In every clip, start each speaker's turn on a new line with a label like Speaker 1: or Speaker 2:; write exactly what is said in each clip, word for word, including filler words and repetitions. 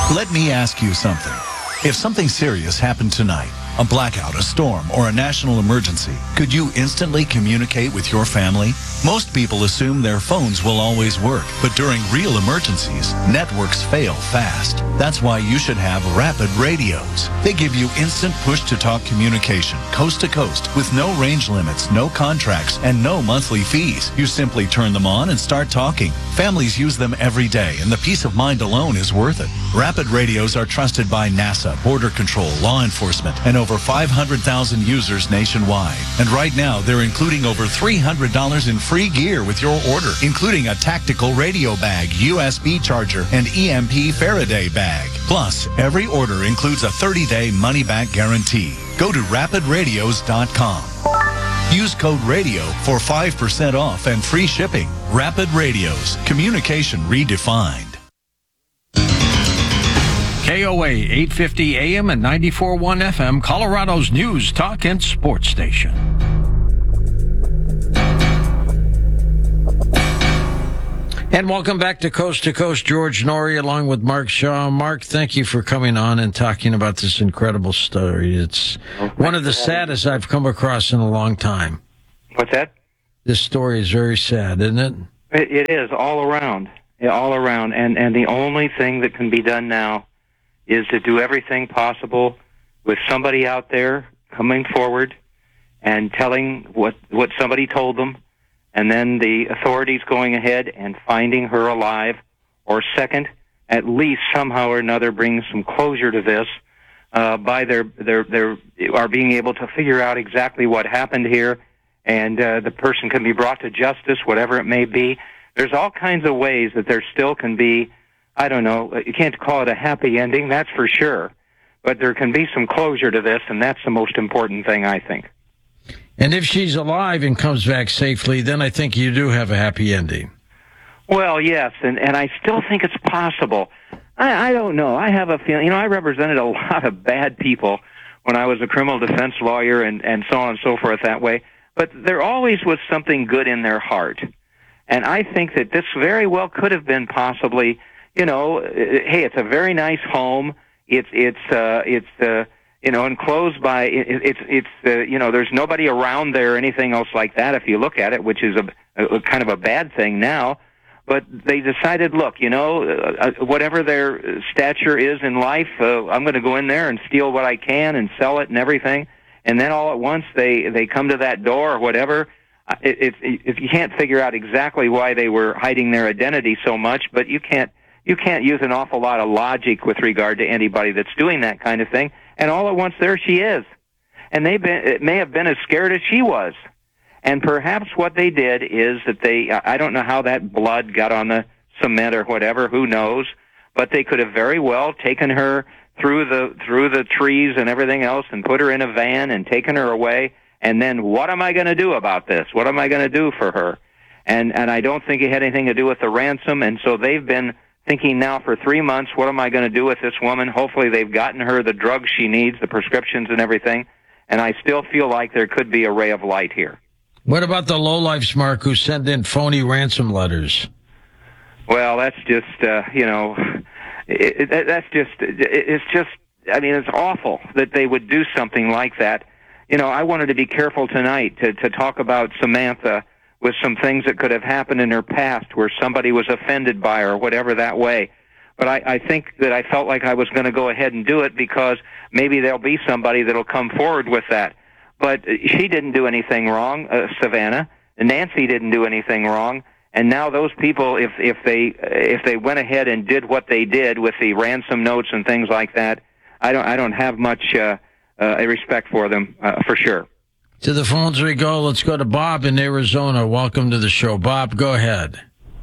Speaker 1: Let me ask you something. If something serious happened tonight, a blackout, a storm, or a national emergency, could you instantly communicate with your family? Most people assume their phones will always work, but during real emergencies, networks fail fast. That's why you should have Rapid Radios. They give you instant push-to-talk communication, coast to coast, with no range limits, no contracts, and no monthly fees. You simply turn them on and start talking. Families use them every day, and the peace of mind alone is worth it. Rapid Radios are trusted by NASA, Border Control, law enforcement, and over five hundred thousand users nationwide. And right now, they're including over three hundred dollars in free gear with your order, including a tactical radio bag, U S B charger, and E M P Faraday bag. Plus, every order includes a thirty-day money-back guarantee. Go to rapid radios dot com. Use code RADIO for five percent off and free shipping. Rapid Radios. Communication redefined.
Speaker 2: K O A eight fifty A M and ninety-four point one F M, Colorado's news, talk, and sports station. And welcome back to Coast to Coast. George Noory along with Mark Shaw. Mark, thank you for coming on and talking about this incredible story. It's well, one of the saddest I've come across in a long time.
Speaker 3: What's that?
Speaker 2: This story is very sad, isn't it?
Speaker 3: It, it is, all around. Yeah, all around. And, and the only thing that can be done now is to do everything possible with somebody out there coming forward and telling what, what somebody told them, and then the authorities going ahead and finding her alive, or second, at least somehow or another bring some closure to this uh, by their, their, their, are being able to figure out exactly what happened here, and uh, the person can be brought to justice, whatever it may be. There's all kinds of ways that there still can be, I don't know, you can't call it a happy ending, that's for sure, but there can be some closure to this, and that's the most important thing, I think.
Speaker 2: And if she's alive and comes back safely, then I think you do have a happy ending.
Speaker 3: Well, yes, and, and I still think it's possible. I, I don't know. I have a feeling, you know, I represented a lot of bad people when I was a criminal defense lawyer and, and so on and so forth that way, but there always was something good in their heart. And I think that this very well could have been possibly, you know, hey, it's a very nice home. It's, it's, uh, it's, uh, you know, enclosed by, it, it's, it's, uh, you know, there's nobody around there or anything else like that if you look at it, which is a, a kind of a bad thing now. But they decided, look, you know, uh, whatever their stature is in life, uh, I'm going to go in there and steal what I can and sell it and everything. And then all at once they, they come to that door or whatever. It, it, it, you can't figure out exactly why they were hiding their identity so much, but you can't, you can't use an awful lot of logic with regard to anybody that's doing that kind of thing. And all at once, there she is. And they been, it may have been as scared as she was. And perhaps what they did is that they, I don't know how that blood got on the cement or whatever, who knows, but they could have very well taken her through the, through the trees and everything else and put her in a van and taken her away. And then what am I going to do about this? What am I going to do for her? And, and I don't think it had anything to do with the ransom. And so they've been thinking now for three months, what am I going to do with this woman? Hopefully they've gotten her the drugs she needs, the prescriptions and everything. And I still feel like there could be a ray of light here.
Speaker 2: What about the lowlifes, Mark, who sent in phony ransom letters?
Speaker 3: Well, that's just, uh, you know, it, it, that's just, it, it's just, I mean, it's awful that they would do something like that. You know, I wanted to be careful tonight to, to talk about Samantha with some things that could have happened in her past where somebody was offended by her or whatever that way. But I, I think that I felt like I was going to go ahead and do it because maybe there'll be somebody that'll come forward with that. But she didn't do anything wrong, uh, Savannah. Nancy didn't do anything wrong. And now those people, if, if they, if they went ahead and did what they did with the ransom notes and things like that, I don't, I don't have much, uh, uh, respect for them, uh, for sure.
Speaker 2: To the phones we go. Let's go to Bob in Arizona. Welcome to the show. Bob, go ahead.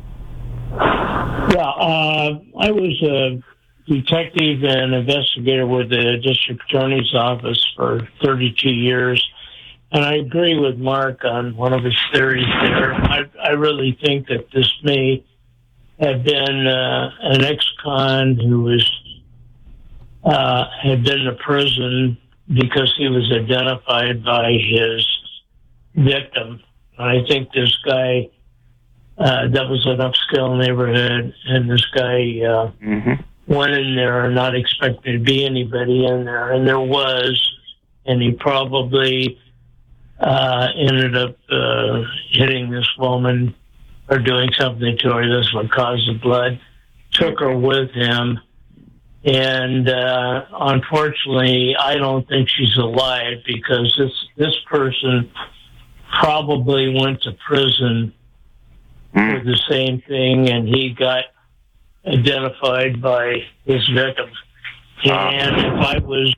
Speaker 4: Yeah, uh, I was a detective and investigator with the district attorney's office for thirty-two years, and I agree with Mark on one of his theories there. I, I really think that this may have been uh, an ex-con who was uh, had been in prison because he was identified by his victim. I think this guy, uh, that was an upscale neighborhood, and this guy uh, mm-hmm. went in there not expecting to be anybody in there, and there was, and he probably uh, ended up uh, hitting this woman or doing something to her. This would cause the blood. Took her with him, and uh, unfortunately, I don't think she's alive because this this person probably went to prison for the same thing, and he got identified by his victim. And if I was...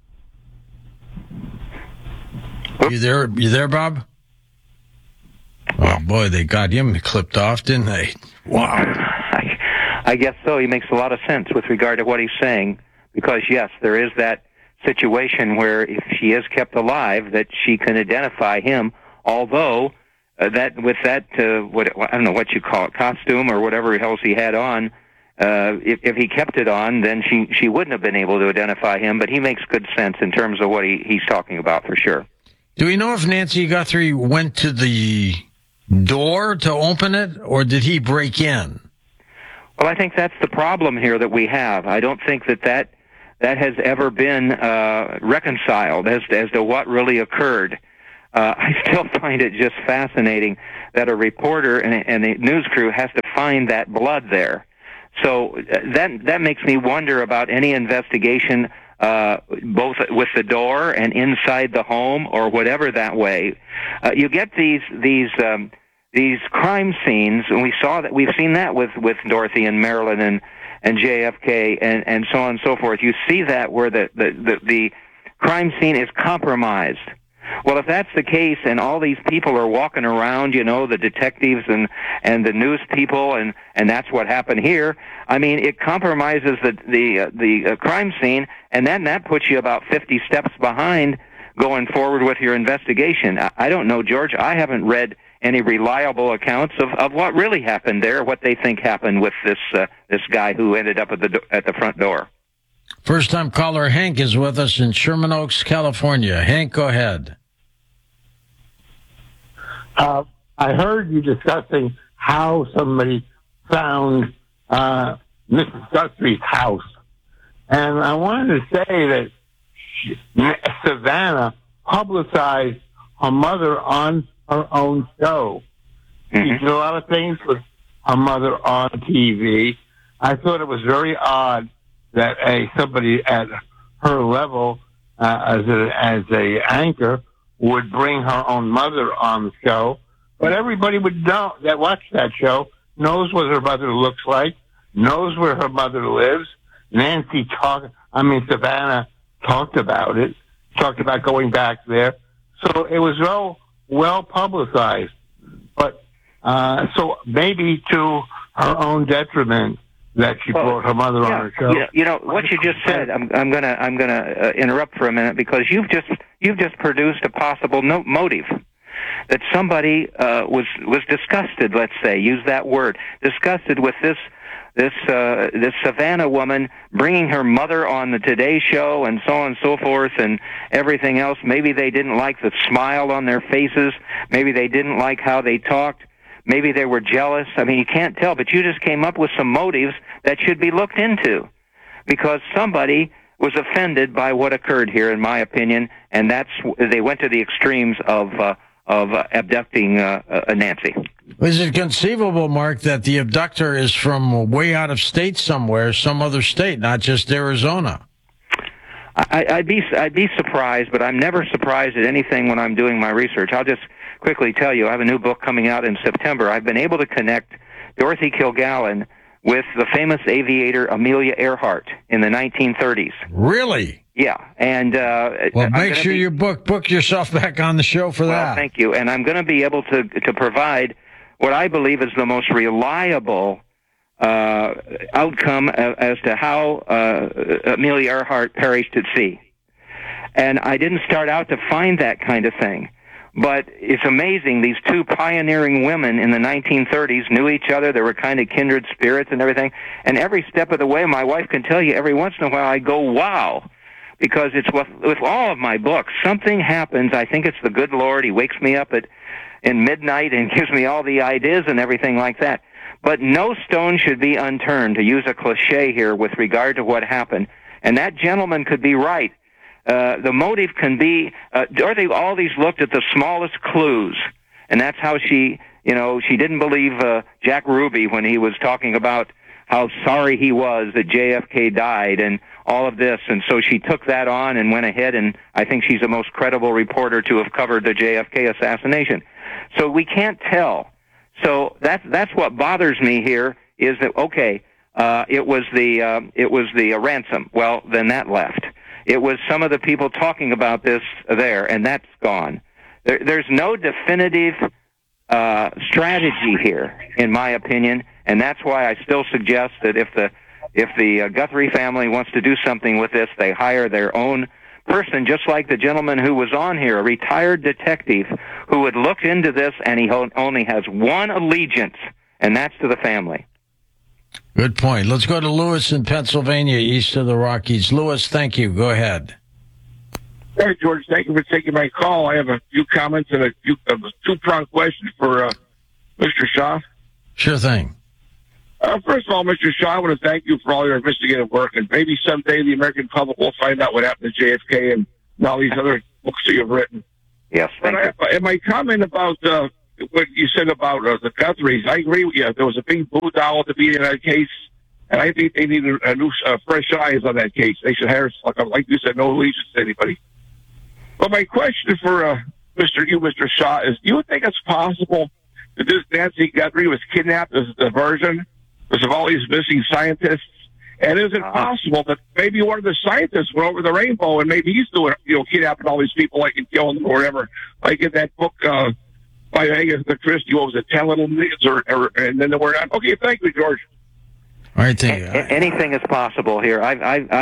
Speaker 2: You there, you there, Bob? Oh, boy, they got him clipped off, didn't they? Wow.
Speaker 3: I, I guess so. He makes a lot of sense with regard to what he's saying, because, yes, there is that situation where if she is kept alive, that she can identify him, although uh, that with that, uh, what I don't know what you call it, costume or whatever else he had on, uh, if, if he kept it on, then she, she wouldn't have been able to identify him, but he makes good sense in terms of what he, he's talking about, for sure.
Speaker 2: Do we know if Nancy Guthrie went to the door to open it, or did he break in?
Speaker 3: Well, I think that's the problem here that we have. I don't think that that, that has ever been uh, reconciled as, as to what really occurred. Uh, I still find it just fascinating that a reporter and, and a news crew has to find that blood there. So uh, that that makes me wonder about any investigation, uh, both with the door and inside the home or whatever that way. Uh, you get these these um, these crime scenes, and we saw that we've seen that with, with Dorothy and Marilyn and, and J F K and, and so on and so forth. You see that where the, the, the, the crime scene is compromised. Well, if that's the case, and all these people are walking around, you know, the detectives and, and the news people, and, and that's what happened here, I mean, it compromises the the uh, the uh, crime scene, and then that puts you about fifty steps behind going forward with your investigation. I, I don't know, George. I haven't read any reliable accounts of, of what really happened there, what they think happened with this uh, this guy who ended up at the do- at the front door.
Speaker 2: First-time caller Hank is with us in Sherman Oaks, California. Hank, go ahead.
Speaker 5: Uh, I heard you discussing how somebody found uh, Missus Guthrie's house. And I wanted to say that she, Savannah publicized her mother on her own show. Mm-hmm. She did a lot of things with her mother on T V. I thought it was very odd that a somebody at her level uh, as a as a anchor would bring her own mother on the show, but everybody would know that watched that show knows what her mother looks like, knows where her mother lives. Nancy talked, I mean Savannah talked about it, talked about going back there, so it was well well publicized. But uh, so maybe to her own detriment that she well, brought her mother yeah, on her show.
Speaker 3: You know, you know what you just said. I'm, I'm gonna I'm gonna uh, interrupt for a minute because you've just you've just produced a possible no- motive that somebody uh, was was disgusted. Let's say use that word, disgusted with this this uh, this Savannah woman bringing her mother on the Today Show and so on and so forth and everything else. Maybe they didn't like the smile on their faces. Maybe they didn't like how they talked. Maybe they were jealous. I mean, you can't tell, but you just came up with some motives that should be looked into because somebody was offended by what occurred here, in my opinion, and that's they went to the extremes of uh, of uh, abducting uh, uh, Nancy.
Speaker 2: Is it conceivable, Mark, that the abductor is from way out of state somewhere, some other state, not just Arizona?
Speaker 3: I, I'd be I'd be surprised, but I'm never surprised at anything when I'm doing my research. I'll just quickly tell you, I have a new book coming out in September. I've been able to connect Dorothy Kilgallen with the famous aviator Amelia Earhart in the nineteen thirties.
Speaker 2: Really?
Speaker 3: Yeah, and uh,
Speaker 2: well, make sure
Speaker 3: be,
Speaker 2: you book book yourself back on the show for
Speaker 3: well,
Speaker 2: that.
Speaker 3: Thank you, and I'm going to be able to to provide what I believe is the most reliable uh, outcome as to how uh, Amelia Earhart perished at sea. And I didn't start out to find that kind of thing. But it's amazing, these two pioneering women in the nineteen thirties knew each other. They were kind of kindred spirits and everything. And every step of the way, my wife can tell you, every once in a while I go, wow. Because it's with, with all of my books, something happens. I think it's the good Lord. He wakes me up at in midnight and gives me all the ideas and everything like that. but no stone should be unturned, to use a cliche here with regard to what happened. And that gentleman could be right. Uh, the motive can be, uh, Dorothy always looked at the smallest clues, and that's how she, you know, she didn't believe uh, Jack Ruby when he was talking about how sorry he was that J F K died and all of this, and so she took that on and went ahead, and I think she's the most credible reporter to have covered the J F K assassination. So we can't tell. So that's that's what bothers me here is that okay, uh, it was the uh, it was the uh, ransom. Well, then that left. It was some of the people talking about this there, and that's gone. There, there's no definitive uh, strategy here, in my opinion, and that's why I still suggest that if the if the uh, Guthrie family wants to do something with this, they hire their own person, just like the gentleman who was on here, a retired detective who had looked into this, and he only has one allegiance, and that's to the family.
Speaker 2: Good point. Let's go to Lewis in Pennsylvania, east of the Rockies. Lewis, thank you. Go ahead.
Speaker 6: Hey, George, thank you for taking my call. I have a few comments and a, few, a two-pronged question for uh, Mister Shaw.
Speaker 2: Sure thing.
Speaker 6: Uh, first of all, Mister Shaw, I want to thank you for all your investigative work, and maybe someday the American public will find out what happened to J F K and all these other books that you've written.
Speaker 3: Yes, thank
Speaker 6: but
Speaker 3: you.
Speaker 6: I, in my comment about uh, what you said about uh, the Guthries, I agree with you. There was a big blue doll at the beginning of that case, and I think they need a, a new, uh, fresh eyes on that case. They should hire, like, like you said, no allegiance to anybody. But my question for uh, Mister you, Mister Shaw, is: do you think it's possible that this Nancy Guthrie was kidnapped as a diversion because of all these missing scientists? And is it possible that maybe one of the scientists went over the rainbow and maybe he's doing, you know, kidnapping all these people, like, and killing them or whatever? Like in that book uh, by Agatha Christie, what was it, Ten Little Niggers, or, or, and then the word on. Okay, thank you, George.
Speaker 2: All right, thank you.
Speaker 3: A- anything is possible here. I've, I've,